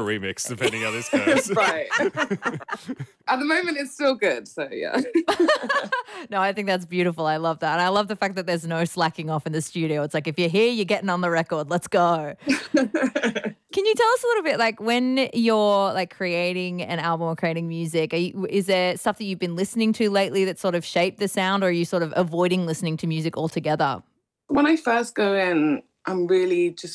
a remix, depending how this goes. Right. At the moment, it's still good. So, yeah. No, I think that's beautiful. I love that. And I love the fact that there's no slacking off in the studio. It's like, if you're here, you're getting on the record. Let's go. Can you tell us a little bit, like, when you're like creating an album or creating music, is there stuff that you've been listening to lately that sort of shaped the sound, or are you sort of avoiding listening to music altogether? When I first go in, I'm really just